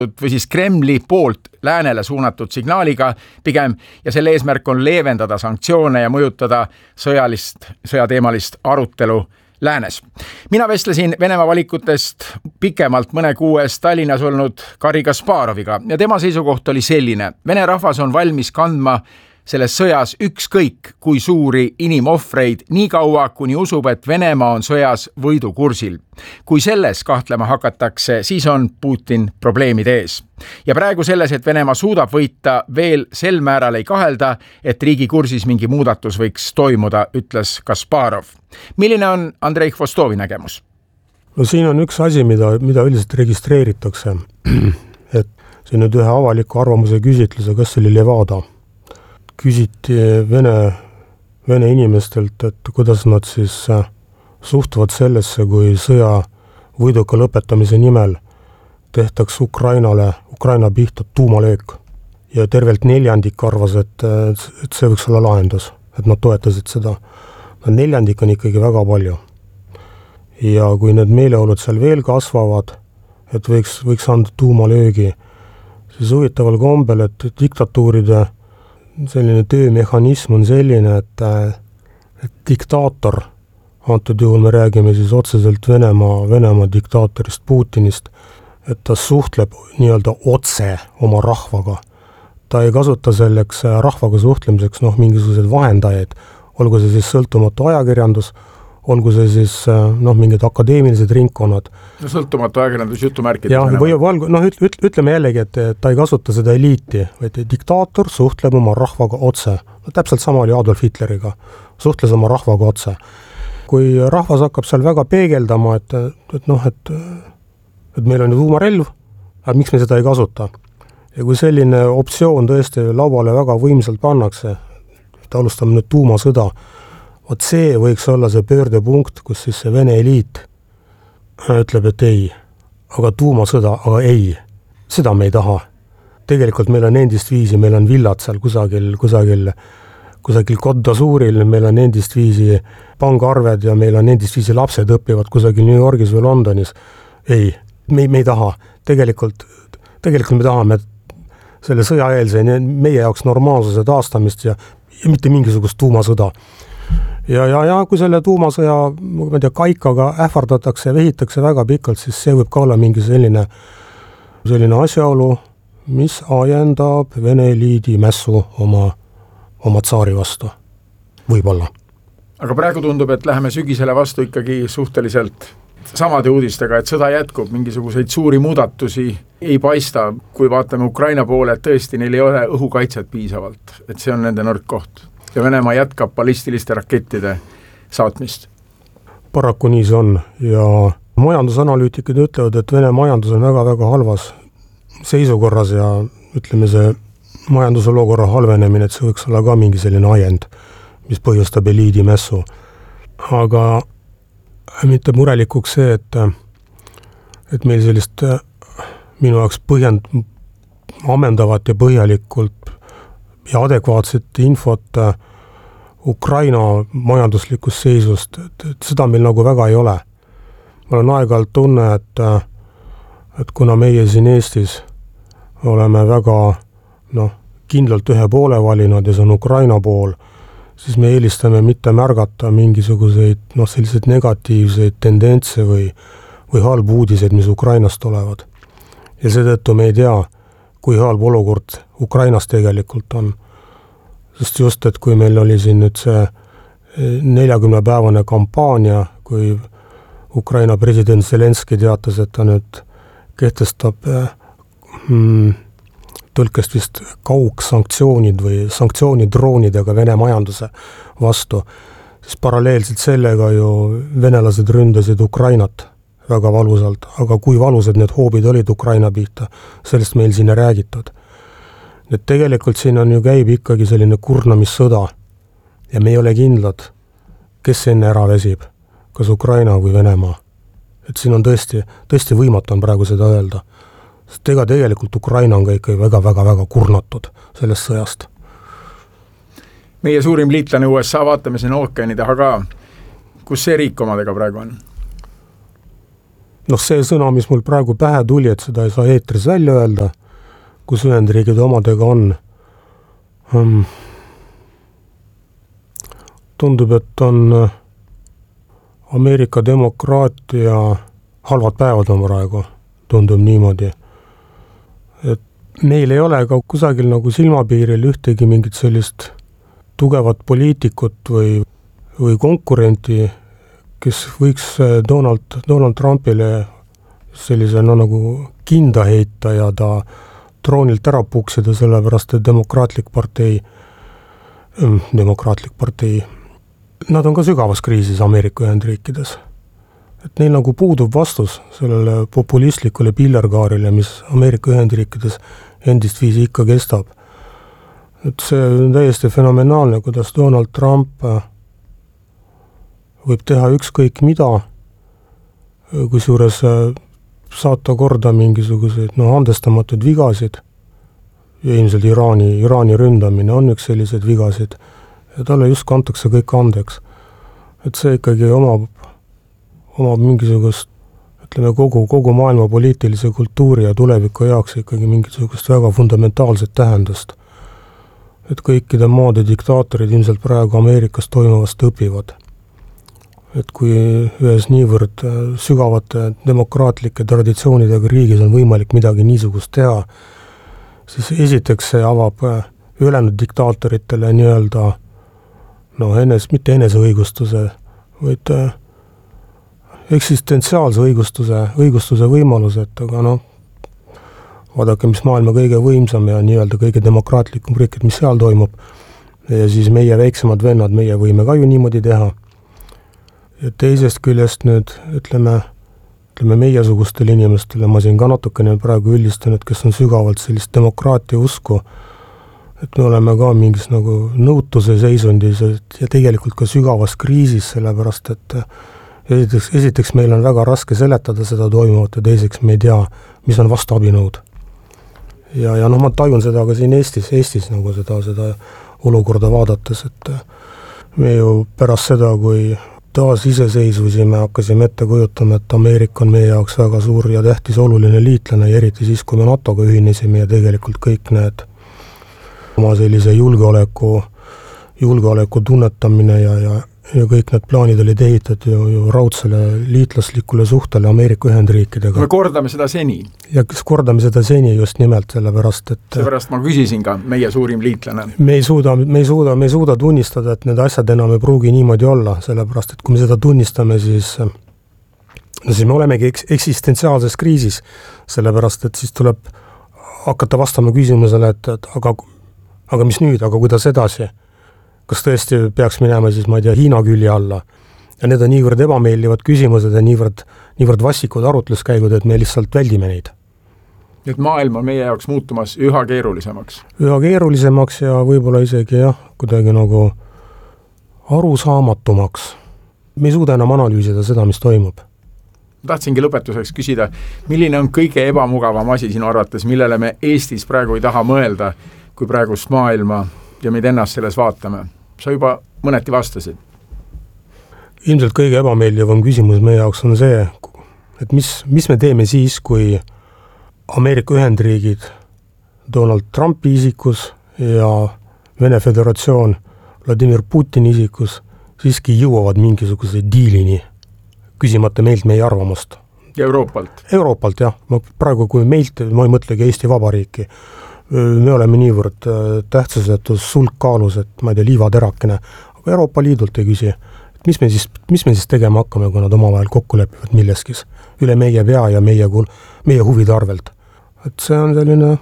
või siis Kremli poolt läänele suunatud signaaliga pigem ja selle eesmärk on leevendada sanktsioone ja mõjutada sõjateemalist arutelu läänes. Mina vestlesin Venemaa valikutest pikemalt mõne kuu eest Tallinnas olnud Garri Kasparoviga ja tema seisukoht oli selline. Vene rahvas on valmis kandma selles sõjas ükskõik kui suuri inimohvreid nii kaua, kuni usub, et Venemaa on sõjas võidukursil. Kui selles kahtlema hakatakse, siis on Putin probleemide ees. Ja praegu selles, et Venemaa suudab võita, veel sel määral ei kahelda, et riigi kursis mingi muudatus võiks toimuda, ütles Kasparov. Milline on Andrei Khvostovi nägemus? No siin on üks asi, mida üldiselt registreeritakse. Et siin nüüd ühe avaliku arvamuse küsitluse, kas see oli Levada, küsiti Vene inimestelt, et kuidas nad siis suhtuvad sellesse, kui sõja võiduka lõpetamise nimel tehtaks Ukraina pihta tuumalöök. Ja tervelt 4% arvas, et see võiks olla lahendus, et nad toetasid seda. 4% on ikkagi väga palju. Ja kui need meeleolud seal veel kasvavad, et võiks anda tuumalöögi, siis huvitaval kombel, et diktatuuride selline töömehhanism on selline, et diktaator, antud juhul me räägime siis otseselt Venemaa diktaatorist Putinist, et ta suhtleb nii-öelda otse oma rahvaga. Ta ei kasuta selleks rahvaga suhtlemiseks mingisuguseid vahendajaid, olgu see siis sõltumatu ajakirjandus, olgu see siis mingid akadeemilised ringkonnad. No sõltumatu ajakirjandus jutumärkides. Ja, ütleme jällegi, et ta ei kasuta seda eliiti, vaid diktaator suhtleb oma rahvaga otse. Täpselt sama oli Adolf Hitleriga, suhtles oma rahvaga otse. Kui rahvas hakkab seal väga peegeldama, et meil on ju tuumarelv, aga miks me seda ei kasuta? Ja kui selline optsioon tõesti lauale väga võimsalt pannakse, et alustame nüüd tuumasõda, vot see võiks olla see pöördepunkt, kus siis see Vene eliit ütleb, et ei, aga tuumasõda, aga ei, seda me ei taha. Tegelikult meil on endist viisi, meil on villad seal kusagil Côte d'Azuril, meil on endist viisi pangaarved ja meil on endist viisi lapsed õpivad kusagil New Yorgis või Londonis. Ei, me ei taha. Tegelikult me tahame selle sõjaeelse meie jaoks normaalsuse taastamist ja mitte mingisugust tuumasõda. Ja kui selle tuumasõja kaikaga ähvardatakse ja vehitakse väga pikalt, siis see võib ka olla mingi selline asjaolu, mis ajendab Vene eliidi mässu oma tsaari vastu. Võib-olla. Aga praegu tundub, et läheme sügisele vastu ikkagi suhteliselt samade uudistega, et sõda jätkub, mingisuguseid suuri muudatusi ei paista, kui vaatame Ukraina poole, et tõesti neil ei ole õhukaitset piisavalt, et see on nende nõrk koht. Ja Venemaa jätkab ballistiliste rakettide saatmist. Paraku nii see on ja majandusanalüütikid ütlevad, et Vene majandus on väga-väga halvas seisukorras ja ütleme see majandusolukorra halvenemine, et see võiks olla ka mingi selline ajend, mis põhjustab eliidi mässu. Aga mitte murelikuks see, et meil sellist minu jaoks ammendavat ja põhjalikult ja adekvaatset infot Ukraina majanduslikust seisust, et seda meil nagu väga ei ole. Mul on aeg-ajalt tunne, et kuna meie siin Eestis oleme väga kindlalt ühe poole valinud ja see on Ukraina pool, siis me eelistame mitte märgata mingisuguseid selliseid negatiivseid tendentse või halbu uudiseid, mis Ukrainast tulevad. Ja seetõttu me ei tea, kui halb olukord Ukrainas tegelikult on. Sest just, et kui meil oli siin nüüd see 40-päevane kampaania, kui Ukraina president Zelenski teatas, et ta nüüd kehtestab tõlkest vist kaugsanktsioonid või sanktsioonidroonidega Vene majanduse vastu, siis paralleelselt sellega ju venelased ründasid Ukrainat väga valusalt, aga kui valusad need hoobid olid Ukraina pihta, sellest meil siin ei räägitud. Et tegelikult siin on ju käib ikkagi selline kurnamissõda ja me ei ole kindlad, kes enne ära vesib, kas Ukraina või Venemaa. Et siin on tõesti võimatu on praegu seda öelda. Sest tegelikult Ukraina on ka ikkagi väga kurnatud sellest sõjast. Meie suurim liitlane USA, vaatame siin ookeani taha ka. Kus see riik omadega praegu on? see sõna, mis mul praegu pähe tuli, et seda ei saa eetris välja öelda, kus Ühendriigid omadega on. Tundub, et on Ameerika demokraatia halvad päevad on praegu, tundub niimoodi. Et meil ei ole ka kusagil nagu silmapiiril ühtegi mingit sellist tugevat poliitikut või konkurenti, kes võiks Donald Trumpile sellise nagu kinda heita ja ta troonilt ära puksida, sellepärast et demokraatlik partei, nad on ka sügavas kriisis Ameerika Ühendriikides. Et neil nagu puudub vastus sellele populistlikule pillergaarile, mis Ameerika Ühendriikides endist viisi ikka kestab. Et see on täiesti fenomenaalne, kuidas Donald Trump võib teha ükskõik mida, kusjuures saata korda mingisuguseid andestamatuid vigasid ja ilmselt Iraani ründamine on üks sellised vigasid ja talle just kantakse kõik andeks. Et see ikkagi omab mingisugust, ütleme, kogu maailma poliitilise kultuuri ja tuleviku jaoks ikkagi mingisugust väga fundamentaalset tähendust. Et kõikide maade diktaatorid ilmselt praegu Ameerikas toimuvast õpivad. Et kui ühes niivõrd sügavate demokraatlike traditsioonidega riigis on võimalik midagi niisugust teha, siis esiteks see avab ülejäänud diktaatoritele nii-öelda mitte eneseõigustuse, vaid eksistentsiaalse õigustuse võimalused, aga vaadake, mis maailma kõige võimsam ja nii-öelda kõige demokraatlikum riik, mis seal toimub. Ja siis meie väiksemad vennad, meie võime ka ju niimoodi teha. Ja teisest küljest nüüd, ütleme meiesugustele inimestele, ma siin ka natukene praegu üldistan, et kes on sügavalt sellist demokraatia usku, et me oleme ka mingis nagu nõutuse seisundis ja tegelikult ka sügavas kriisis, sellepärast et esiteks meil on väga raske seletada seda toimuvat ja teiseks me ei tea, mis on vastaabinõud. Ja ma tajun seda ka siin Eestis nagu seda olukorda vaadates, et me ju pärast seda, kui taas iseseisvusime, hakkasime ette kujutama, et Ameerika on meie jaoks väga suur ja tähtis oluline liitlane ja eriti siis, kui me NATO-ga ühinesime ja tegelikult kõik need oma sellise julgeoleku tunnetamine ja kõik need plaanid olid ehitatud ju raudsele liitlaslikule suhtele Ameerika Ühendriikidega. Me kordame seda seni. Ja kordame seda seni just nimelt, sellepärast, et seepärast ma küsisin ka meie suurim liitlane. Me ei suuda tunnistada, et need asjad enam ei pruugi niimoodi olla, sellepärast, et kui me seda tunnistame, siis me olemegi eksistentsiaalses kriisis, sellepärast, et siis tuleb hakata vastama küsimusele, et aga mis nüüd, aga kuidas edasi? Kas tõesti peaks minema siis, ma ei tea, Hiina külje alla? Ja need on niivõrd ebameeldivad küsimused ja niivõrd vassikud arutluskäigud, et me lihtsalt väldime neid. Et maailm on meie jaoks muutumas üha keerulisemaks. Üha keerulisemaks ja võib-olla isegi kuidagi nagu arusaamatumaks. Me ei suuda enam analüüsida seda, mis toimub. Tahtsingi lõpetuseks küsida, milline on kõige ebamugavam asi sinu arvates, millele me Eestis praegu ei taha mõelda, kui praegust maailma ja meid ennast selles vaatame? Sa juba mõneti vastasid. Ilmselt kõige ebameeldivam küsimus meie jaoks on see, et mis me teeme siis, kui Ameerika Ühendriigid Donald Trumpi isikus ja Vene Föderatsioon Vladimir Putini isikus siiski jõuavad mingisuguse diilini, küsimata meilt meie arvamust. Ja Euroopalt? Euroopalt, jah. Praegu, kui meilt, ma ei mõtlegi Eesti Vabariiki, me oleme niivõrd tähtsusetus sulkkaalus, et ma ei tea, liivaterakene, aga Euroopa Liidult ei küsi, et mis me siis tegema hakkame, kui nad omavahel kokku lepivad milleskis üle meie pea ja meie huvide arvelt. Et see on selline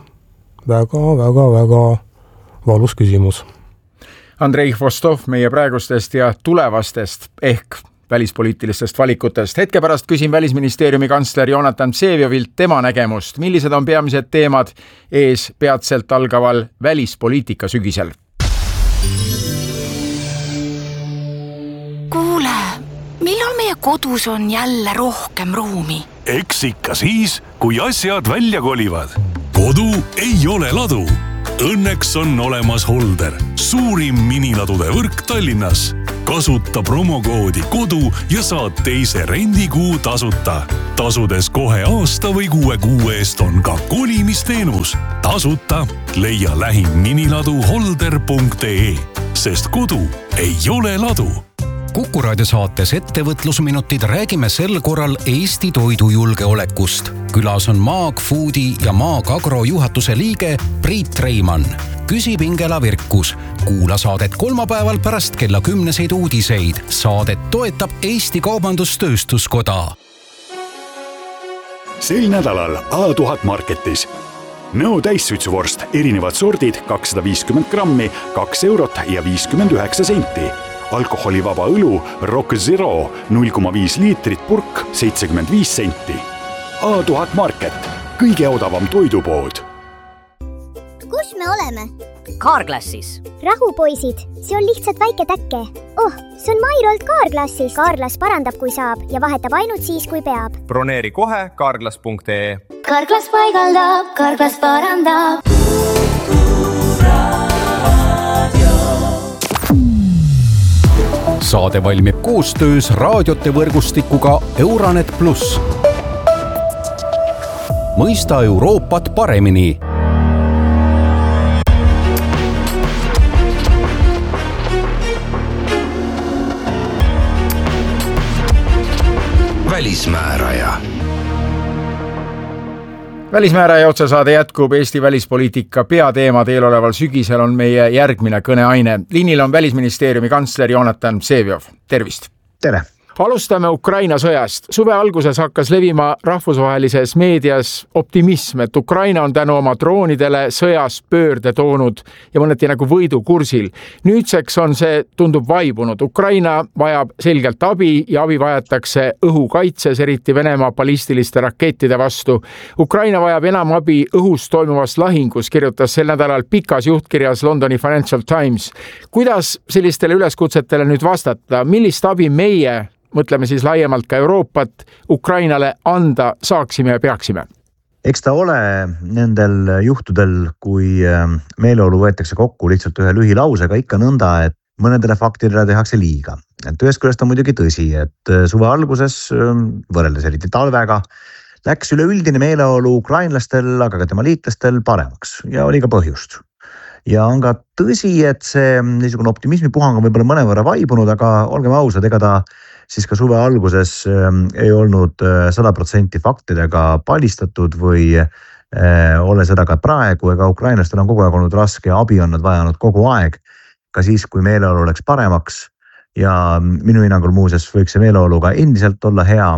väga valus küsimus. Andrei Hvostov meie praegustest ja tulevastest ehk välispoliitilistest valikutest. Hetke pärast küsin Välisministeeriumi kantsler Jonatan Vsevijovilt tema nägemust, millised on peamised teemad ees peatselt algaval välispoliitika sügisel. Kuule, millal meie kodus on jälle rohkem ruumi? Eks ikka siis, kui asjad välja kolivad. Kodu ei ole ladu. Õnneks on olemas Holder, suurim miniladude võrk Tallinnas. Kasuta promokoodi KODU ja saad teise rendikuu tasuta. Tasudes kohe aasta või 6 kuu eest on ka kolimisteenus. Tasuta leia lähim miniladu holder.ee, sest kodu ei ole ladu. Kuku raadio saates Ettevõtlusminutid räägime sel korral Eesti toidujulgeolekust. Külas on Maag Foodi ja Maag Agro juhatuse liige Priit Reimann. Küsib Ingela Virkus. Kuula saadet kolmapäeval pärast kella 10 uudiseid. Saadet toetab Eesti Kaubandus-Tööstuskoda. Sel nädalal A1000 Marketis. Nõo täissütsuvorst, erinevad sordid, 250 grammi, 2 eurot ja 59 senti. Alkoholivaba õlu Rock Zero 0,5 liitrit purk 75 senti. A1000 Market, kõige odavam toidupood. Kus me oleme? Carglassis. Rahu poisid, see on lihtsalt väike täkke. See on Mairolt Carglassis. Carglass parandab, kui saab ja vahetab ainult siis, kui peab. Broneeri kohe carglass.ee. Carglass paigaldab, Carglass parandab. Saade valmib koostöös raadiote võrgustikuga Euranet Plus. Mõista Euroopat paremini. Välismääraja. Välismääraja otsesaade jätkub. Eesti välispoliitika peateemad eeloleval sügisel on meie järgmine kõneaine. Liinil on Välisministeeriumi kantsler Jonatan Vseviov. Tervist! Tere! Alustame Ukraina sõjast. Suve alguses hakkas levima rahvusvahelises meedias optimism, et Ukraina on tänu oma droonidele sõjas pöörde toonud ja mõneti nagu võidukursil. Nüüdseks on see tundub vaibunud. Ukraina vajab selgelt abi ja abi vajatakse õhukaitses, eriti Venemaa ballistiliste rakettide vastu. Ukraina vajab enam abi õhus toimuvas lahingus, kirjutas sel nädalal pikas juhtkirjas Londoni Financial Times. Kuidas sellistele üleskutsetele nüüd vastata? Millist abi meie, mõtleme siis laiemalt ka Euroopat, Ukrainale anda saaksime ja peaksime? Eks ta ole nendel juhtudel, kui meeleolu võetakse kokku lihtsalt ühe lühilausega ikka nõnda, et mõnedele faktidele tehakse liiga. Et ühest küljest on muidugi tõsi, et suve alguses, võrreldes eriti talvega, läks üleüldine meeleolu ukrainlastel, aga ka tema liitlastel paremaks ja oli ka põhjust. Ja on ka tõsi, et see niisugune optimismipuhang on võib-olla mõnevõrra vaibunud, aga olgem ausad, ega ta siis ka suve alguses ei olnud 100% faktidega palistatud või ole seda ka praegu, ega ukrainlastel on kogu aeg olnud raske ja abi on nad vajanud kogu aeg, ka siis, kui meeleolu oleks paremaks ja minu hinnangul muuseas võiks see meeleolu ka endiselt olla hea,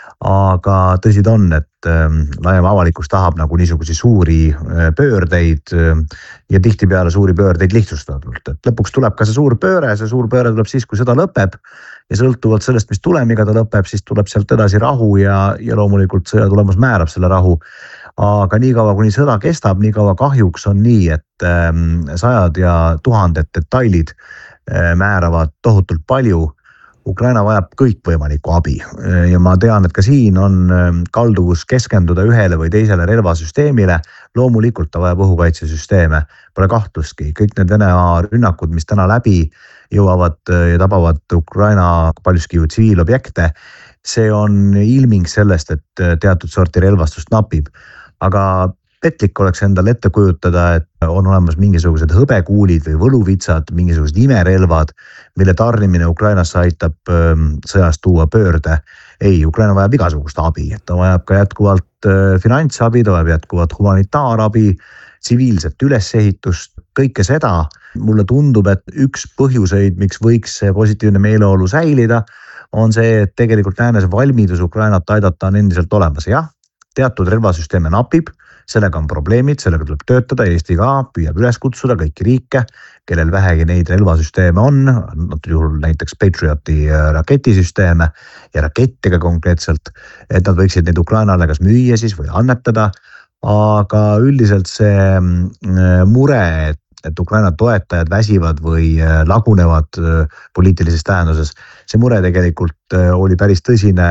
aga tõsi ta on, et laiem avalikkus tahab nagu niisugusi suuri pöördeid ja tihtipeale suuri pöördeid lihtsustatult, et lõpuks tuleb ka see suur pööre tuleb siis, kui sõda lõpeb ja sõltuvalt sellest, mis tulemiga ta lõpeb, siis tuleb sealt edasi rahu ja loomulikult sõja tulemus määrab selle rahu. Aga nii kaua, kuni sõda kestab, nii kaua kahjuks on nii, et sajad ja tuhanded detailid määravad tohutult palju. Ukraina vajab kõikvõimalikku abi ja ma tean, et ka siin on kalduvus keskenduda ühele või teisele relvasüsteemile. Loomulikult ta vajab õhukaitsesüsteeme, pole kahtlustki. Kõik need Venemaa rünnakud, mis täna läbi jõuavad ja tabavad Ukraina paljuski ju tsiviilobjekte, see on ilming sellest, et teatud sorti relvastust napib. Aga petlik oleks endal ette kujutada, et on olemas mingisugused hõbekuulid või võluvitsad, mingisugused imerelvad, mille tarnimine Ukrainasse aitab sõjast tuua pöörde. Ei, Ukraina vajab igasugust abi, ta vajab ka jätkuvalt finantsabi, ta vajab jätkuvalt humanitaarabi, tsiviilset ülesehitust, kõike seda. Mulle tundub, et üks põhjuseid, miks võiks see positiivne meeleolu säilida, on see, et tegelikult läänes valmidus Ukrainat aidata on endiselt olemas. Jah, teatud relvasüsteeme napib, sellega on probleemid, sellega tuleb töötada, Eesti ka püüab üles kutsuda kõiki riike, kellel vähegi neid relvasüsteeme on, juhul näiteks Patrioti raketisüsteeme ja rakette ka konkreetselt, et nad võiksid neid Ukrainale kas müüa siis või annetada, aga üldiselt see mure, et Ukraina toetajad väsivad või lagunevad poliitilises tähenduses, see mure tegelikult oli päris tõsine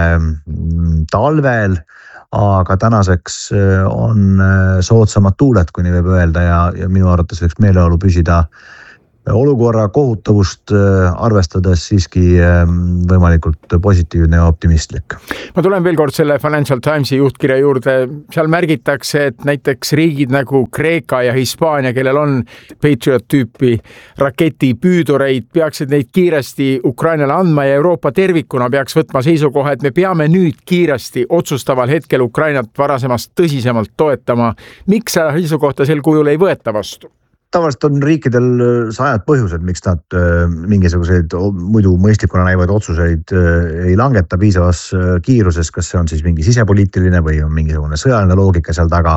talvel, aga tänaseks on soodsamad tuuled, kui nii võib öelda ja minu arvates võiks meeleolu püsida olukorra kohutavust arvestades siiski võimalikult positiivne ja optimistlik. Ma tulen veel kord selle Financial Timesi juhtkirja juurde. Seal märgitakse, et näiteks riigid nagu Kreeka ja Hispaania, kellel on Patriot tüüpi raketipüüdureid, peaksid neid kiiresti Ukrainale andma ja Euroopa tervikuna peaks võtma seisukoha, et me peame nüüd kiiresti otsustaval hetkel Ukrainat varasemast tõsisemalt toetama. Miks seda seisukohta sel kujul ei võeta vastu? Tavaliselt on riikidel sajad põhjused, miks nad mingisuguseid muidu mõistlikuna näivaid otsuseid ei langeta piisavas kiiruses, kas see on siis mingi sisepoliitiline või on mingisugune sõjaline loogika seal taga.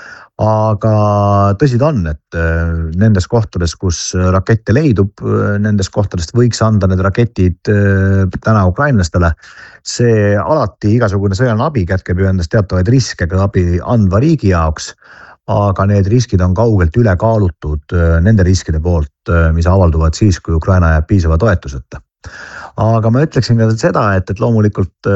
Aga tõsi ta on, et nendes kohtades, kus rakette leidub, nendes kohtadest võiks anda need raketid täna ukrainlastele. See alati igasugune sõjaline abi kätkeb ju endast teatavaid riske ka abi andva riigi jaoks. Aga need riskid on kaugelt üle kaalutud nende riskide poolt, mis avalduvad siis, kui Ukraina jääb piisava toetuseta. Aga ma ütleksin ka seda, et loomulikult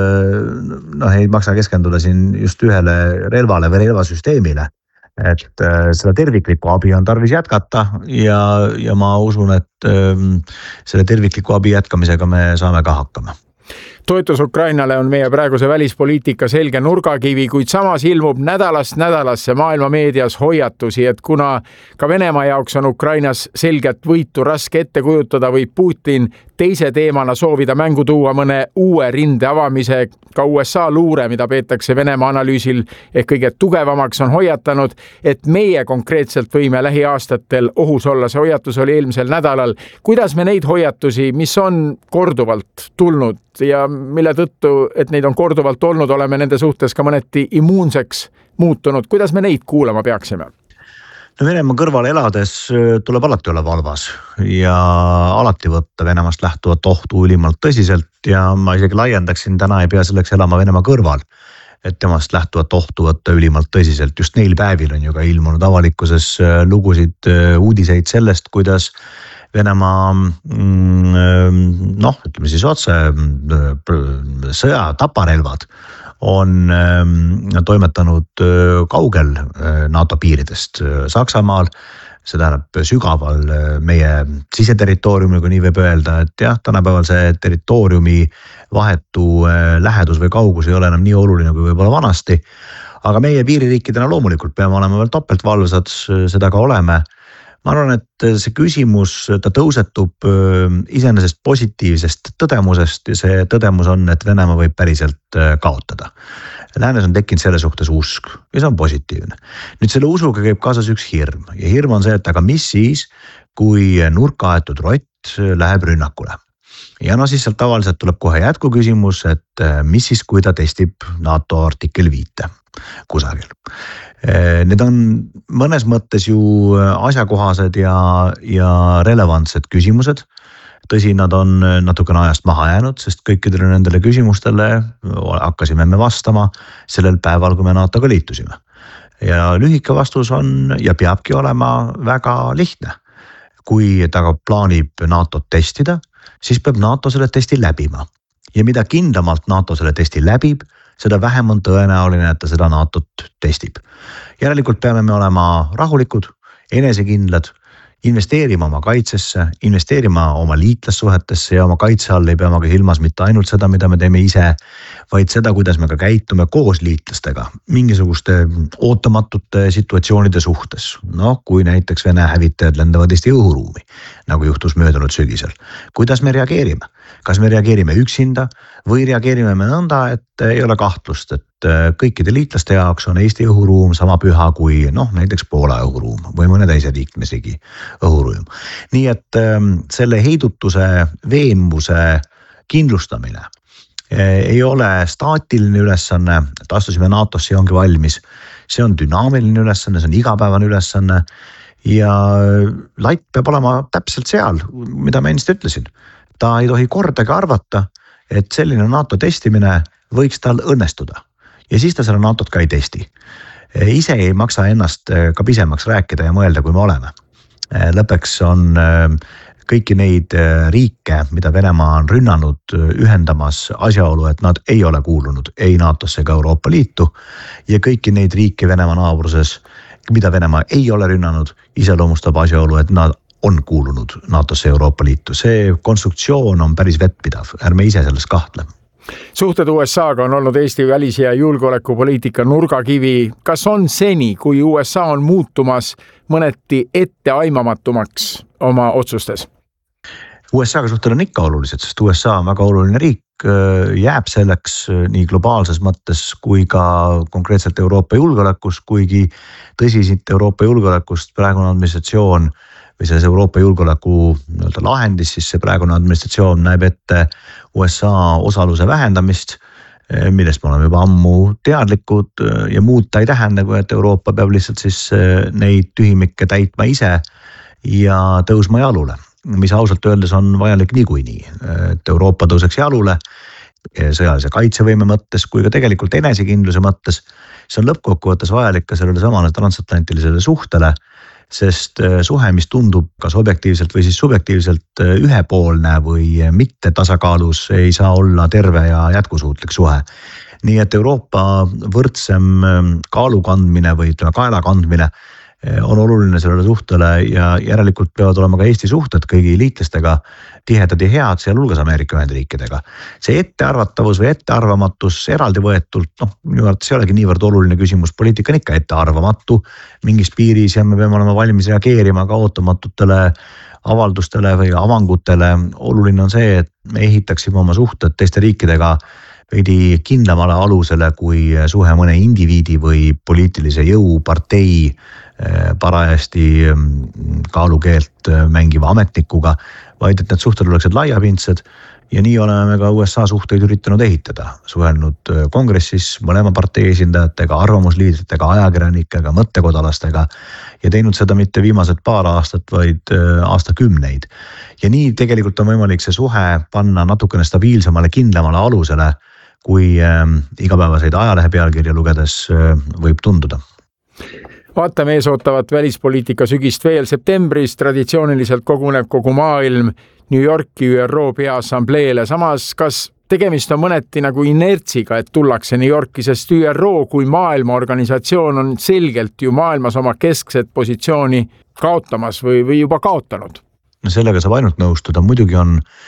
ei maksa keskenduda siin just ühele relvale või relvasüsteemile. Et seda terviklikku abi on tarvis jätkata ja ma usun, et selle tervikliku abi jätkamisega me saame ka hakkama. Toetus Ukrainale on meie praeguse välispoliitika selge nurgakivi, kuid samas ilmub nädalast nädalasse maailma meedias hoiatusi, et kuna ka Venemaa jaoks on Ukrainas selget võitu raske ette kujutada, võib Putin teise teemana soovida mängu tuua mõne uue rinde avamise. Ka USA luure, mida peetakse Venemaa analüüsil ehk kõige tugevamaks, on hoiatanud, et meie konkreetselt võime lähiaastatel ohus olla. See hoiatus oli eelmisel nädalal. Kuidas me neid hoiatusi, mis on korduvalt tulnud ja mille tõttu, et neid on korduvalt olnud, oleme nende suhtes ka mõneti immuunseks muutunud, kuidas me neid kuulama peaksime? No Venemaa kõrval elades tuleb alati olla valvas ja alati võtta Venemaast lähtuvat ohtu ülimalt tõsiselt ja ma isegi laiendaksin, täna ei pea selleks elama Venemaa kõrval, et temast lähtuvat ohtu võtta ülimalt tõsiselt. Just neil päevil on ju ka ilmunud avalikkuses lugusid, uudiseid sellest, kuidas Venemaa, ütleme siis otse, sõja taparelvad on toimetanud kaugel NATO piiridest Saksamaal, see tähendab sügaval meie siseterritooriumil, kui nii võib öelda, et jah, tänapäeval see territooriumi vahetu lähedus või kaugus ei ole enam nii oluline kui võib-olla vanasti, aga meie piiririikidena loomulikult peame olema veel topeltvalvsad, seda ka oleme. Ma arvan, et see küsimus, ta tõusetub iseenesest positiivsest tõdemusest ja see tõdemus on, et Venemaa võib päriselt kaotada. Läänes on tekkinud selle suhtes usk ja see on positiivne. Nüüd selle usuga käib kaasas üks hirm ja hirm on see, et aga mis siis, kui nurka aetud rott läheb rünnakule. Ja siis sealt tavaliselt tuleb kohe jätku küsimus, et mis siis, kui ta testib NATO artikkel 5 kusagil. Need on mõnes mõttes ju asjakohased ja relevantsed küsimused. Tõsi, nad on natukene ajast maha jäänud, sest kõikidele nendele küsimustele hakkasime me vastama sellel päeval, kui me NATO-ga liitusime. Ja lühike vastus on ja peabki olema väga lihtne. Kui ta plaanib NATO testida, siis peab NATO selle testi läbima. Ja mida kindlamalt NATO selle testi läbib, seda vähem on tõenäoline, et ta seda NATO-t testib. Järelikult peame me olema rahulikud, enesekindlad, investeerima oma kaitsesse, investeerima oma liitlassuhetesse ja oma kaitse all ei peame ka silmas mitte ainult seda, mida me teeme ise, vaid seda, kuidas me ka käitume koos liitlastega mingisuguste ootamatute situatsioonide suhtes. Kui näiteks Vene hävitajad lendavad Eesti õhuruumi, nagu juhtus möödunud sügisel. Kuidas me reageerime? Kas me reageerime üksinda või reageerime me nõnda, et ei ole kahtlust, et kõikide liitlaste jaoks on Eesti õhuruum sama püha kui näiteks Poola õhuruum või mõne teise liikmesriigi õhuruum. Nii et selle heidutuse veenvuse kindlustamine ei ole staatiline ülesanne, et astusime NATO-sse ja ongi valmis. See on dünaamiline ülesanne, see on igapäevane ülesanne ja latt peab olema täpselt seal, mida ma ennist ütlesin. Ta ei tohi kordagi arvata, et selline NATO testimine võiks tal õnnestuda ja siis ta selle NATO-t ka ei testi. Ise ei maksa ennast ka pisemaks rääkida ja mõelda, kui me oleme. Lõpeks on kõiki neid riike, mida Venemaa on rünnanud, ühendamas asjaolu, et nad ei ole kuulunud ei NATO-sse ega Euroopa Liitu ja kõiki neid riike Venemaa naabruses, mida Venemaa ei ole rünnanud, iseloomustab asjaolu, et nad on kuulunud NATO-sse Euroopa Liitu. See konstruktsioon on päris vettpidav, ärme ise selles kahtle. Suhted USA-ga on olnud Eesti välis- ja julgeolekupoliitika nurgakivi. Kas on seni, kui USA on muutumas mõneti etteaimamatumaks oma otsustes? USA-ga suhted on ikka olulised, sest USA on väga oluline riik, jääb selleks nii globaalses mõttes kui ka konkreetselt Euroopa julgeolekus, kuigi tõsi siit Euroopa julgeolekust praegune administratsioon või selles Euroopa julgeoleku lahendis, siis see praegune administratsioon näeb ette USA osaluse vähendamist, millest me oleme juba ammu teadlikud ja muud ta ei tähenda, kui et Euroopa peab lihtsalt siis neid tühimikke täitma ise ja tõusma jalule, mis ausalt öeldes on vajalik niikuinii, et Euroopa tõuseks jalule sõjalise kaitsevõime mõttes kui ka tegelikult enesekindluse mõttes. See on lõppkokkuvõttes vajalik ka sellele samale transatlantilisele suhtele, sest suhe, mis tundub kas objektiivselt või siis subjektiivselt ühepoolne või mitte tasakaalus, ei saa olla terve ja jätkusuutlik suhe. Nii et Euroopa võrdsem kaalu kandmine või kaela kandmine on oluline sellele suhtele ja järelikult peavad olema ka Eesti suhted kõigi liitlastega tihedad ja head, sealhulgas Ameerika Ühendriikidega. See ettearvatavus või ettearvamatus eraldi võetult, minu arvates ei olegi niivõrd oluline küsimus, poliitika on ikka ettearvamatu mingis piiris ja me peame olema valmis reageerima ka ootamatutele avaldustele või avangutele. Oluline on see, et me ehitaksime oma suhted teiste riikidega veidi kindlamale alusele kui suhe mõne indiviidi või poliitilise jõu partei parajasti kaalukeelt mängiva ametnikuga, vaid et need suhted oleksid laiapindsed ja nii oleme ka USA suhteid üritanud ehitada, suhelnud kongressis mõlema partei esindajatega, arvamusliidritega, ajakirjanikega, mõttekodalastega ja teinud seda mitte viimased paar aastat, vaid aastakümneid. Ja nii tegelikult on võimalik see suhe panna natukene stabiilsemale, kindlamale alusele, kui igapäevaseid ajalehe pealkirja lugedes võib tunduda. Vaatame eesootavat välispoliitika sügist veel. Septembris traditsiooniliselt koguneb kogu maailm New Yorki ÜRO Peaassambleele. Samas, kas tegemist on mõneti nagu inertsiga, et tullakse New Yorki, sest ÜRO kui maailmaorganisatsioon on selgelt ju maailmas oma keskset positsiooni kaotamas või juba kaotanud? No sellega saab ainult nõustuda. Muidugi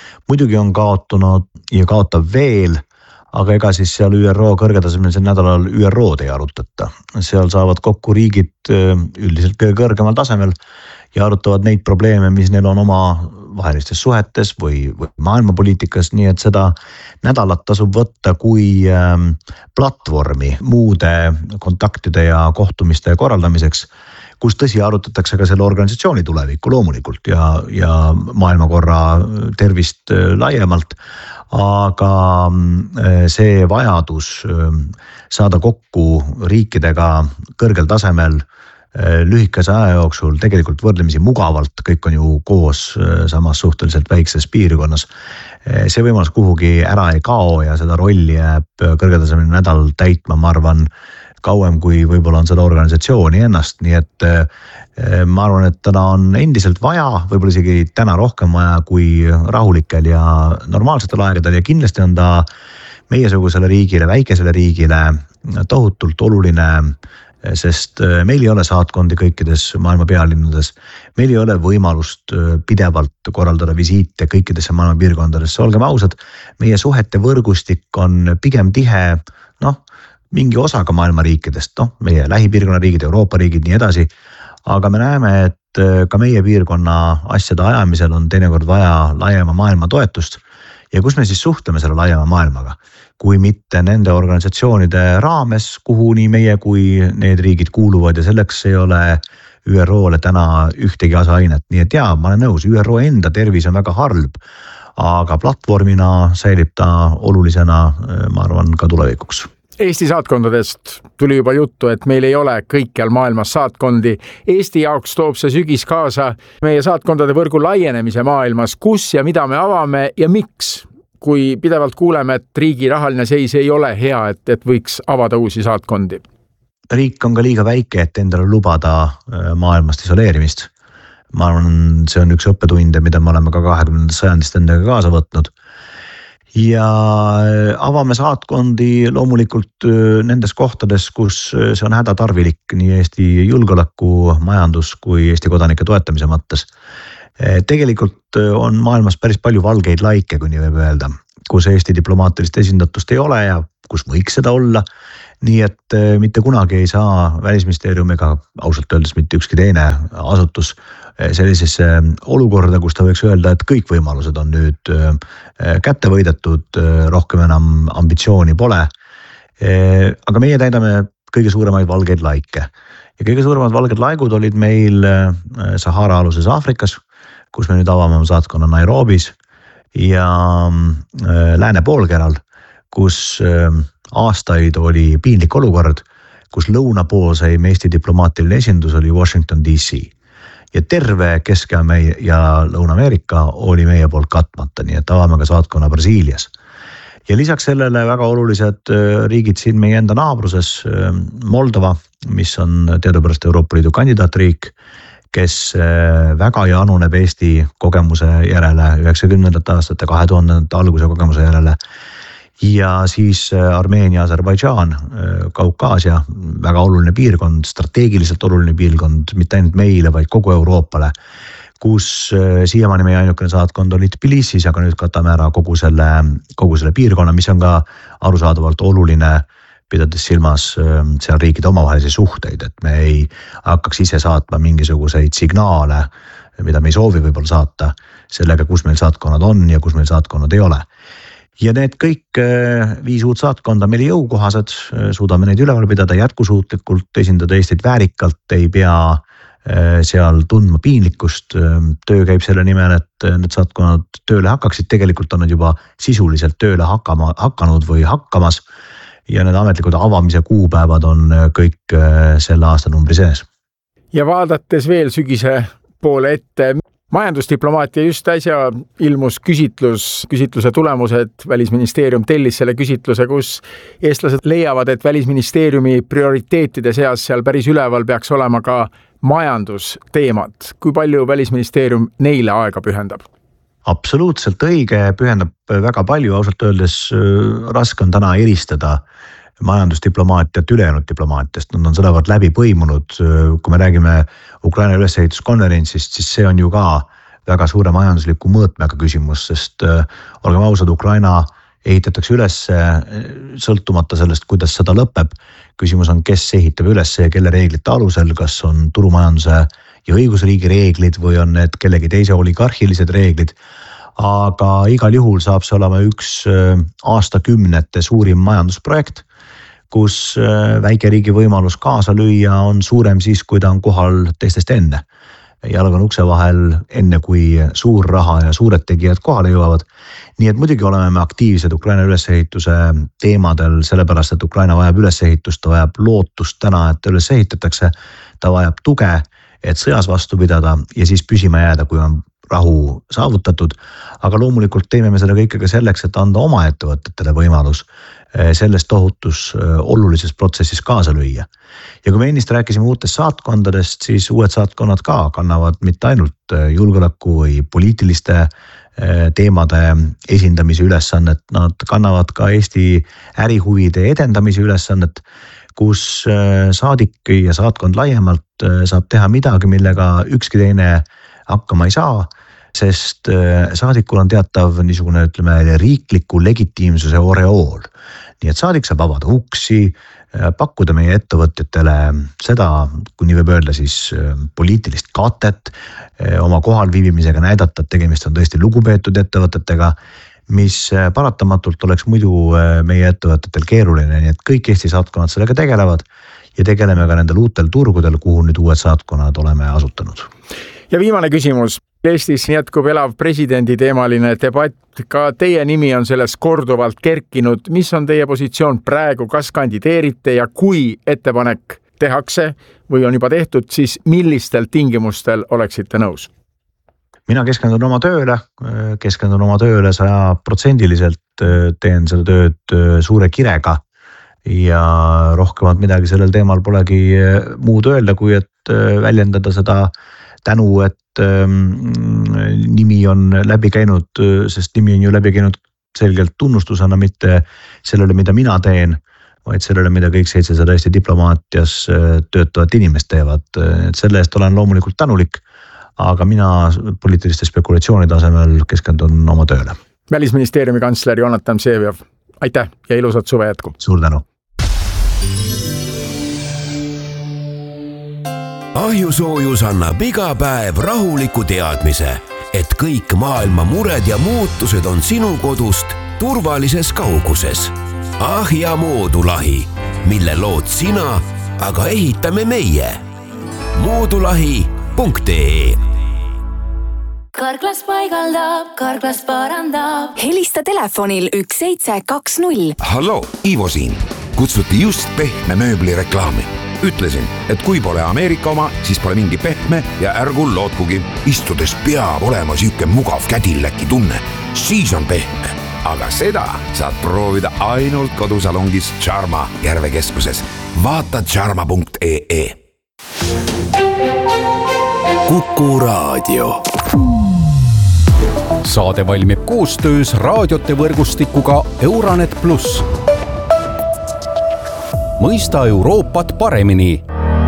on kaotunud ja kaotab veel, aga ega siis seal ÜRO kõrgetasemelisel nädalal ÜRO-d ei arutata. Seal saavad kokku riigid üldiselt kõige kõrgemal tasemel ja arutavad neid probleeme, mis neil on oma vahelistes suhetes või maailmapoliitikas, nii et seda nädalat tasub võtta kui platvormi muude kontaktide ja kohtumiste korraldamiseks, kus tõsi arutatakse ka selle organisatsiooni tulevikku loomulikult ja maailmakorra tervist laiemalt, aga see vajadus saada kokku riikidega kõrgel tasemel lühikese aja jooksul tegelikult võrdlemisi mugavalt, kõik on ju koos samas suhteliselt väikses piirkonnas. See võimalus kuhugi ära ei kao ja seda rolli jääb kõrgetasemeline nädal täitma, ma arvan, kauem kui võib-olla on seda organisatsiooni ennast, nii et ma arvan, et täna on endiselt vaja, võib-olla isegi täna rohkem vaja kui rahulikel ja normaalsetel aegadel ja kindlasti on ta meiesugusele riigile, väikesele riigile tohutult oluline, sest meil ei ole saatkondi kõikides maailma pealinnades, meil ei ole võimalust pidevalt korraldada visiite kõikidesse maailma piirkondadesse, olgem ausad, meie suhete võrgustik on pigem tihe, mingi osaga maailma riikidest, meie lähipiirkonna riigid, Euroopa riigid, nii edasi. Aga me näeme, et ka meie piirkonna asjade ajamisel on teinekord vaja laiema maailma toetust. Ja kus me siis suhtleme selle laiema maailmaga, kui mitte nende organisatsioonide raames, kuhu nii meie kui need riigid kuuluvad ja selleks ei ole ÜRO-le täna ühtegi asainet. Nii et jaa, ma olen nõus, ÜRO enda tervis on väga halb, aga platvormina säilib ta olulisena, ma arvan, ka tulevikuks. Eesti saatkondadest tuli juba juttu, et meil ei ole kõikjal maailmas saatkondi. Eesti jaoks toob see sügis kaasa meie saatkondade võrgu laienemise maailmas, kus ja mida me avame ja miks, kui pidevalt kuuleme, et riigi rahaline seis ei ole hea, et võiks avada uusi saatkondi. Riik on ka liiga väike, et endale lubada maailmast isoleerimist. Ma arvan, see on üks õppetunde, mida me oleme ka 20. sajandist endaga kaasa võtnud. Ja avame saatkondi loomulikult nendes kohtades, kus see on hädatarvilik nii Eesti julgeoleku, majandus kui Eesti kodanike toetamise mõttes. Tegelikult on maailmas päris palju valgeid laike, kui nii võib öelda, kus Eesti diplomaatilist esindatust ei ole ja kus võiks seda olla. Nii et mitte kunagi ei saa Välisministeerium ega ausalt öeldes mitte ükski teine asutus sellisesse olukorda, kus ta võiks öelda, et kõik võimalused on nüüd kätte võidetud, rohkem enam ambitsiooni pole. Aga meie täidame kõige suuremaid valgeid laike ja kõige suuremad valged laigud olid meil Sahara-aluses Aafrikas, kus me nüüd avame saatkonna Nairobis ja lääne poolkeral, kus aastaid oli piinlik olukord, kus lõunapoolseim Eesti diplomaatiline esindus oli Washington DC ja terve Kesk- ja Lõuna-Ameerika oli meie poolt katmata, nii et avame ka saatkonna Brasiilias. Ja lisaks sellele väga olulised riigid siin meie enda naabruses, Moldova, mis on teadupärast Euroopa Liidu kandidaatriik, kes väga januneb Eesti kogemuse järele, 90. aastate, 2000. alguse kogemuse järele. Ja siis Armeenia, Aserbaidžaan, Kaukaasia, väga oluline piirkond, strateegiliselt oluline piirkond, mitte ainult meile, vaid kogu Euroopale, kus siiamaani meie ainukene saatkond oli Tbilisis, aga nüüd katame ära kogu selle piirkonna, mis on ka arusaadavalt oluline, pidades silmas seal riikide omavahelisi suhteid, et me ei hakkaks ise saatma mingisuguseid signaale, mida me ei soovi võib-olla saata sellega, kus meil saatkonnad on ja kus meil saatkonnad ei ole. Ja need kõik 5 uut saatkonda meile jõukohased, suudame neid üleval pidada jätkusuutlikult, esindada Eestit väärikalt, ei pea seal tundma piinlikkust, töö käib selle nimel, et need saatkonnad tööle hakkaksid, tegelikult on nad juba sisuliselt tööle hakanud või hakkamas ja need ametlikud avamise kuupäevad on kõik selle aastanumbri sees. Ja vaadates veel sügise poole ette, majandusdiplomaatia just äsja ilmus küsitluse tulemused, Välisministeerium tellis selle küsitluse, kus eestlased leiavad, et Välisministeeriumi prioriteetide seas seal päris üleval peaks olema ka majandusteemad. Kui palju Välisministeerium neile aega pühendab? Absoluutselt õige, pühendab väga palju, ausalt öeldes raske on täna eristada majandusdiplomaatiat ülejäänud diplomaatiast, nad on sedavõrd läbi põimunud, kui me räägime Ukraina ülesehituskonverentsist, siis see on ju ka väga suure majandusliku mõõtmega küsimus, sest olgem ausad, Ukraina ehitatakse üles sõltumata sellest, kuidas seda lõpeb. Küsimus on, kes ehitab üles ja kelle reeglite alusel, kas on turumajanduse ja õigusriigi reeglid või on need kellegi teise oligarhilised reeglid. Aga igal juhul saab see olema üks aastakümnete suurim majandusprojekt, kus väikeriigi võimalus kaasa lüüa on suurem siis, kui ta on kohal teistest enne. Jalg on ukse vahel enne, kui suur raha ja suured tegijad kohale jõuavad. Nii et muidugi oleme me aktiivsed Ukraina ülesehituse teemadel, sellepärast, et Ukraina vajab ülesehitust, ta vajab lootust täna, et ta üles ehitatakse, ta vajab tuge, et sõjas vastu pidada ja siis püsima jääda, kui on rahu saavutatud. Aga loomulikult teeme me seda kõike ka selleks, et anda oma ettevõtetele võimalus selles tohutus olulises protsessis kaasa lüüa. Ja kui me ennist rääkisime uutest saatkondadest, siis uued saatkonnad ka kannavad mitte ainult julgeoleku või poliitiliste teemade esindamise ülesannet, nad kannavad ka Eesti ärihuvide edendamise ülesannet, kus saadik ja saatkond laiemalt saab teha midagi, millega ükski teine hakkama ei saa, sest saadikul on teatav niisugune, ütleme, riikliku legitiimsuse oreool. Nii et saadik saab avada uksi, pakkuda meie ettevõtjatele seda, kui nii võib öelda, siis poliitilist katet, oma kohal viibimisega näidata, et tegemist on tõesti lugupeetud ettevõtetega, mis paratamatult oleks muidu meie ettevõtetel keeruline, nii et kõik Eesti saatkonnad sellega tegelevad ja tegeleme ka nendel uutel turgudel, kuhu nüüd uued saatkonnad oleme asutanud. Ja viimane küsimus. Eestis jätkub elav presidendi teemaline debatt. Ka teie nimi on selles korduvalt kerkinud. Mis on teie positsioon praegu, kas kandideerite ja kui ettepanek tehakse või on juba tehtud, siis millistel tingimustel oleksite nõus? Mina keskendun oma tööle 100%, teen seda tööd suure kirega ja rohkemat midagi sellel teemal polegi muud öelda, kui et väljendada seda tänu, et nimi on läbi käinud, sest nimi on ju läbi käinud selgelt tunnustusena mitte sellele, mida mina teen, vaid sellele, mida kõik 700 Eesti diplomaatias töötavat inimest teevad. Et selle eest olen loomulikult tänulik, aga mina poliitiliste spekulatsioonide asemel keskendun oma tööle. Välisministeeriumi kantsler Jonatan Vseviov, aitäh ja ilusat suve jätku! Suur tänu! Ahjusoojus annab iga päev rahuliku teadmise, et kõik maailma mured ja muutused on sinu kodust turvalises kauguses. Ahja Moodulahi, mille lood sina, aga ehitame meie. Moodulahi.ee Karklas paigaldab, Karklas parandab. Helista telefonil 1720. Hallo, Ivo siin. Kutsuti just pehme mööbli reklaami. Ütlesin, et kui pole Ameerika oma, siis pole mingi pehme ja ärgu lootkugi. Istudes peab olema siuke mugav kädilläki tunne. Siis on pehme. Aga seda saad proovida ainult kodusalongis Charma Järvekeskuses. Vaata charma.ee. Kuku Raadio. Saade valmib koostöös raadiote võrgustikuga Euronet Plus. Mõista Euroopat paremini.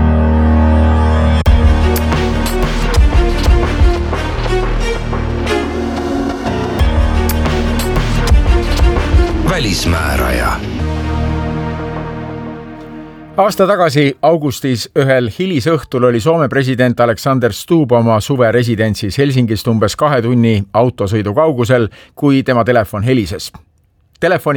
Välismääraja. Aasta tagasi augustis ühel hilisõhtul oli Soome president Alexander Stubb oma suveresidentsis Helsingist umbes 2 tunni autosõidu kaugusel, kui tema telefon helises. Telefoni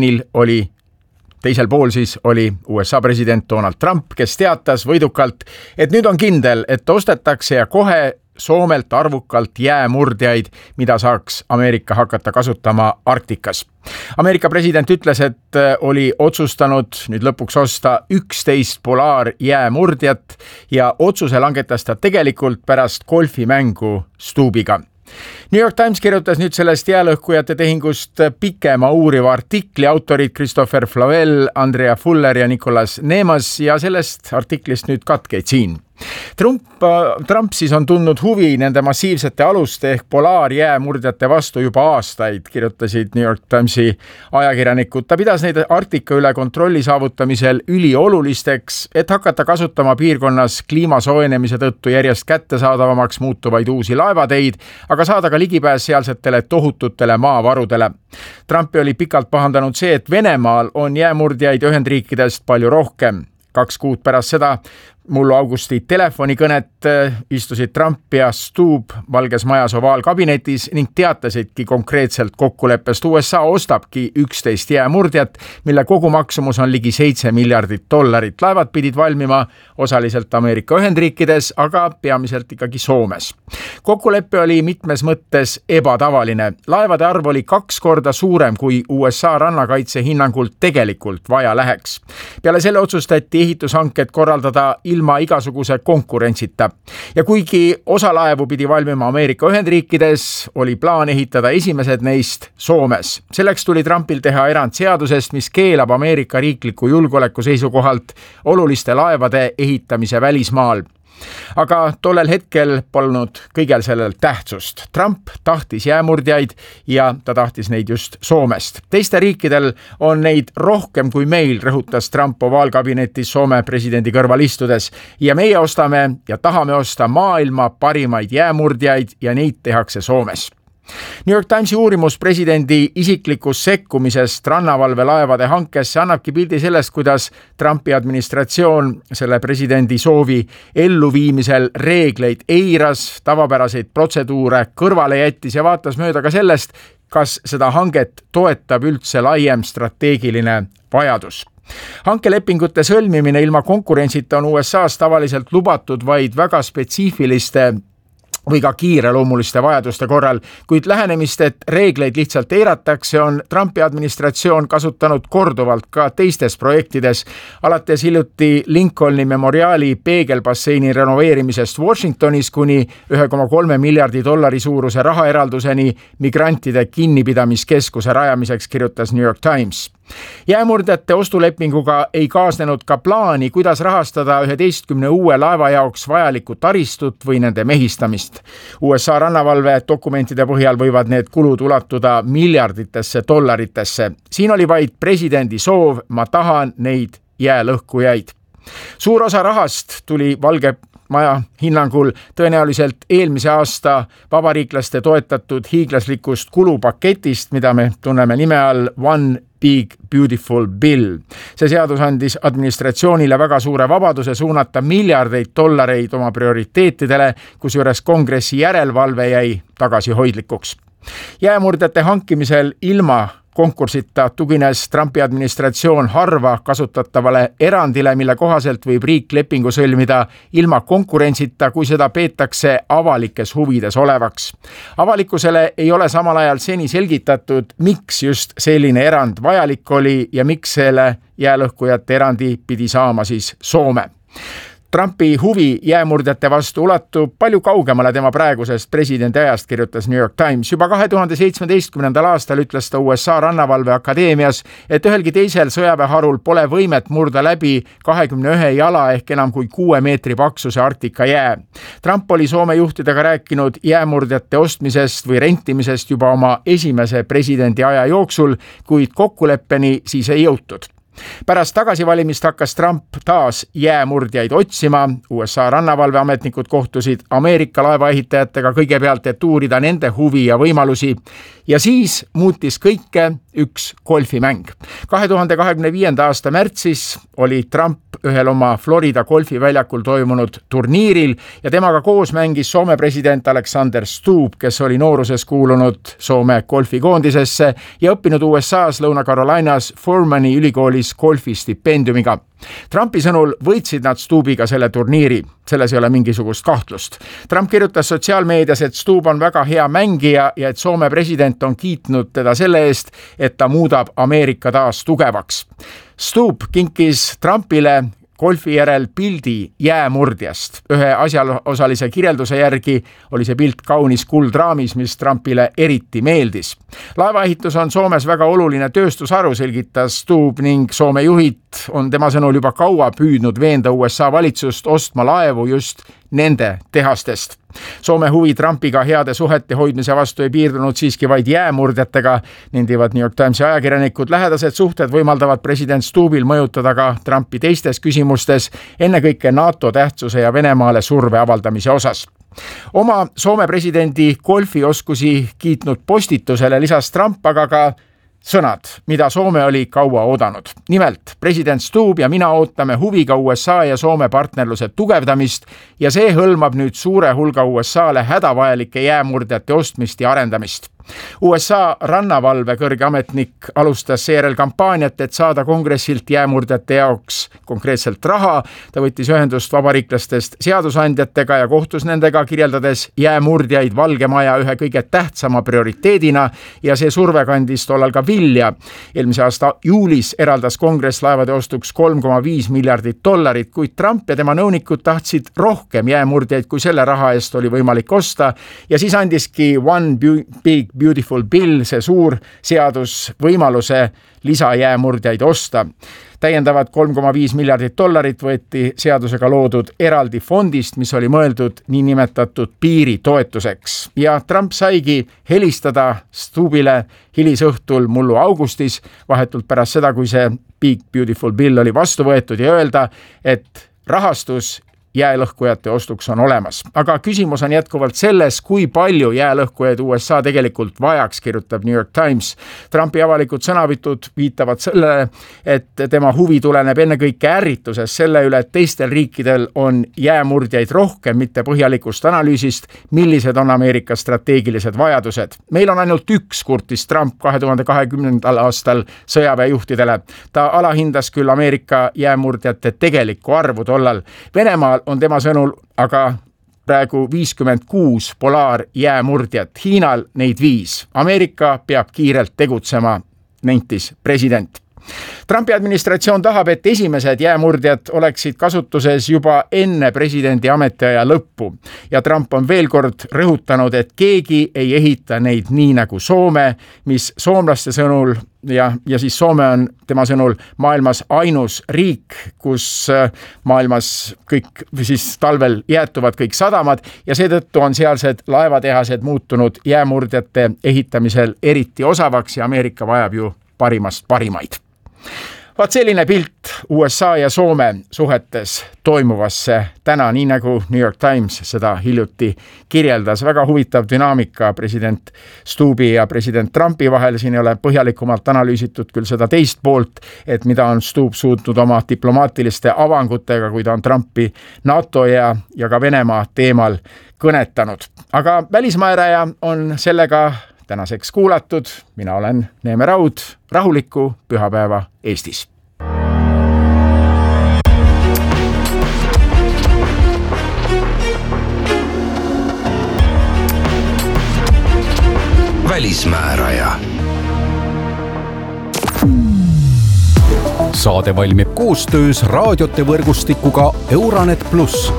teisel pool siis oli USA president Donald Trump, kes teatas võidukalt, et nüüd on kindel, et ostetakse ja kohe Soomelt arvukalt jäämurdjaid, mida saaks Ameerika hakata kasutama Arktikas. Ameerika president ütles, et oli otsustanud nüüd lõpuks osta 11 polaarjäämurdjat ja otsuse langetas ta tegelikult pärast golfimängu Stubbiga. New York Times kirjutas nüüd sellest jäälõhkujate tehingust pikema uuriva artikli, autorid Christopher Flavel, Andrea Fuller ja Nicholas Nemas ja sellest artiklist nüüd katkeid siin. Trump siis on tundnud huvi nende massiivsete aluste ehk polaarjäämurdjate vastu juba aastaid, kirjutasid New York Timesi ajakirjanikud. Ta pidas neid Arktika üle kontrolli saavutamisel üliolulisteks, et hakata kasutama piirkonnas kliima soojenemise tõttu järjest kättesaadavamaks muutuvaid uusi laevateid, aga saada ka ligipääs sealsetele tohututele maavarudele. Trumpi oli pikalt pahandanud see, et Venemaal on jäämurdjaid Ühendriikidest palju rohkem. 2 kuud pärast seda mullu augusti telefonikõnet istusid Trump ja Stubb Valges Majas ovaalkabinetis ning teatasidki konkreetselt kokkuleppest. USA ostabki 11 jäämurdjat, mille kogumaksumus on ligi $7 miljardit. Laevad pidid valmima osaliselt Ameerika Ühendriikides, aga peamiselt ikkagi Soomes. Kokkuleppe oli mitmes mõttes ebatavaline. Laevade arv oli 2 korda suurem, kui USA rannakaitse hinnangult tegelikult vaja läheks. Peale selle otsustati ehitushanked korraldada ilma igasuguse konkurentsita. Ja kuigi osa laevu pidi valmima Ameerika Ühendriikides, oli plaan ehitada esimesed neist Soomes. Selleks tuli Trumpil teha erand seadusest, mis keelab Ameerika riikliku julgeoleku seisukohalt oluliste laevade ehitamise välismaal. Aga tollel hetkel polnud kõigel sellel tähtsust. Trump tahtis jäämurdjaid ja ta tahtis neid just Soomest. Teiste riikidel on neid rohkem kui meil, rõhutas Trump ovaalkabinetis Soome presidendi kõrval istudes. Ja meie ostame ja tahame osta maailma parimaid jäämurdjaid ja neid tehakse Soomes. New York Timesi uurimus presidendi isiklikus sekkumisest rannavalvelaevade hankesse annabki pildi sellest, kuidas Trumpi administratsioon selle presidendi soovi elluviimisel reegleid eiras, tavapäraseid protseduure kõrvale jättis ja vaatas mööda ka sellest, kas seda hanget toetab üldse laiem strateegiline vajadus. Hankelepingute sõlmimine ilma konkurentsita on USA's tavaliselt lubatud vaid väga spetsiifiliste või ka kiireloomuliste vajaduste korral, kuid lähenemist, et reegleid lihtsalt eiratakse, on Trumpi administratsioon kasutanud korduvalt ka teistes projektides, alates hiljuti Lincolni memoriaali peegelbasseini renoveerimisest Washingtonis kuni $1,3 miljardi suuruse rahaeralduseni migrantide kinnipidamiskeskuse rajamiseks, kirjutas New York Times. Jäämurdjate ostulepinguga ei kaasnenud ka plaani, kuidas rahastada 11 uue laeva jaoks vajalikku taristut või nende mehistamist. USA rannavalve dokumentide põhjal võivad need kulud ulatuda miljarditesse dollaritesse. Siin oli vaid presidendi soov, ma tahan neid jäälõhkujaid. Suur osa rahast tuli maja hinnangul tõenäoliselt eelmise aasta vabariiklaste toetatud hiiglaslikust kulupaketist, mida me tunneme nime all One Big Beautiful Bill. See seadus andis administratsioonile väga suure vabaduse suunata miljardeid dollareid oma prioriteetidele, kusjuures kongressi järelevalve jäi tagasihoidlikuks. Jäämurdjate hankimisel ilma konkursita tugines Trumpi administratsioon harva kasutatavale erandile, mille kohaselt võib riik lepingu sõlmida ilma konkurentsita, kui seda peetakse avalikes huvides olevaks. Avalikkusele ei ole samal ajal seni selgitatud, miks just selline erand vajalik oli ja miks selle jäälõhkujate erandi pidi saama siis Soome. Trumpi huvi jäämurdjate vastu ulatub palju kaugemale tema praegusest presidendi ajast, kirjutas New York Times. Juba 2017. aastal ütles ta USA rannavalve akadeemias, et ühelgi teisel sõjaväeharul pole võimet murda läbi 21 jala ehk enam kui 6 meetri paksuse Arktika jää. Trump oli Soome juhtidega rääkinud jäämurdjate ostmisest või rentimisest juba oma esimese presidendi aja jooksul, kuid kokkuleppeni siis ei jõutud. Pärast tagasivalimist hakkas Trump taas jäämurdjaid otsima. USA rannavalveametnikud kohtusid Ameerika laevaehitajatega kõigepealt, et uurida nende huvi ja võimalusi. Ja siis muutis kõike üks golfimäng. 2025. aasta märtsis oli Trump ühel oma Florida golfiväljakul toimunud turniiril ja temaga koos mängis Soome president Alexander Stubb, kes oli nooruses kuulunud Soome golfikoondisesse ja õppinud USA's Lõuna-Carolinas Furmani ülikoolis golfistipendiumiga. Trumpi sõnul võitsid nad Stubbiga selle turniiri, selles ei ole mingisugust kahtlust. Trump kirjutas sotsiaalmeedias, et Stubb on väga hea mängija ja et Soome president on kiitnud teda selle eest, et ta muudab Ameerika taas tugevaks. Stubb kinkis Trumpile golfi järel pildi jäämurdjast. Ühe asjaosalise kirjelduse järgi oli see pilt kaunis kuldraamis, mis Trumpile eriti meeldis. Laevaehitus on Soomes väga oluline tööstusharu, selgitas Stubb, ning Soome juhid on tema sõnul juba kaua püüdnud veenda USA valitsust ostma laevu just nende tehastest. Soome huvi Trumpiga heade suhete hoidmise vastu ei piirdunud siiski vaid jäämurdjatega, nendivad New York Timesi ajakirjanikud. Lähedased suhted võimaldavad president Stubbil mõjutada ka Trumpi teistes küsimustes, ennekõike NATO tähtsuse ja Venemaale surve avaldamise osas. Oma Soome presidendi golfioskusi kiitnud postitusele lisas Trump aga ka sõnad, mida Soome oli kaua oodanud. Nimelt, president Stubb ja mina ootame huviga USA ja Soome partnerluse tugevdamist ja see hõlmab nüüd suure hulga USA-le hädavajalike jäämurdjate ostmist ja arendamist. USA rannavalve kõrge ametnik alustas seejärel kampaaniat, et saada kongressilt jäämurdjate jaoks konkreetselt raha. Ta võttis ühendust vabariiklastest seadusandjatega ja kohtus nendega, kirjeldades jäämurdjaid Valge Maja ühe kõige tähtsama prioriteedina ja see surve kandis tollal ka vilja. Eelmise aasta juulis eraldas kongress laevade ostuks $3,5 miljardit, kuid Trump ja tema nõunikud tahtsid rohkem jäämurdjaid, kui selle raha eest oli võimalik osta ja siis andiski One Big Beautiful Bill, see suur seadus, võimaluse lisajäämurdjaid osta. Täiendavad $3,5 miljardit võeti seadusega loodud eraldi fondist, mis oli mõeldud niinimetatud piiri toetuseks. Ja Trump saigi helistada Stubbile hilisõhtul mullu augustis, vahetult pärast seda, kui see Big Beautiful Bill oli vastu võetud, ja öelda, et rahastus jäälõhkujate ostuks on olemas. Aga küsimus on jätkuvalt selles, kui palju jäälõhkujaid USA tegelikult vajaks, kirjutab New York Times. Trumpi avalikud sõnavitud viitavad sellele, et tema huvi tuleneb ennekõike ärrituses selle üle, et teistel riikidel on jäämurdjaid rohkem, mitte põhjalikust analüüsist, millised on Ameerika strateegilised vajadused. Meil on ainult üks, kurtis Trump 2020. aastal sõjaväejuhtidele. Ta alahindas küll Ameerika jäämurdjate tegelikku arvu tollal. Venemaal on tema sõnul aga praegu 56 polaarjäämurdjat, Hiinal neid 5. Ameerika peab kiirelt tegutsema, nentis president. Trumpi administratsioon tahab, et esimesed jäämurdjad oleksid kasutuses juba enne presidendi ametiaja lõppu. Ja Trump on veel kord rõhutanud, et keegi ei ehita neid nii nagu Soome, mis soomlaste sõnul ja siis Soome on tema sõnul maailmas ainus riik, kus maailmas kõik siis talvel jäätuvad kõik sadamad ja seetõttu on sealsed laevatehased muutunud jäämurdjate ehitamisel eriti osavaks ja Ameerika vajab ju parimast parimaid. Vaat selline pilt USA ja Soome suhetes toimuvasse täna, nii nagu New York Times seda hiljuti kirjeldas. Väga huvitav dünaamika president Stubbi ja president Trumpi vahel. Siin ei ole põhjalikumalt analüüsitud küll seda teist poolt, et mida on Stubb suutnud oma diplomaatiliste avangutega, kui ta on Trumpi NATO ja ka Venemaa teemal kõnetanud. Aga välismääraja on sellega tänaseks kuulatud. Mina olen Neeme Raud. Rahulikku pühapäeva Eestis. Välismääraja. Saade valmib koostöös raadiote võrgustikuga Euronet Plus.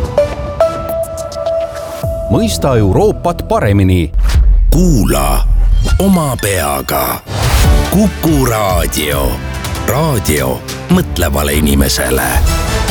Mõista Euroopat paremini. Kuula oma peaga. Kuku Raadio. Raadio mõtlevale inimesele.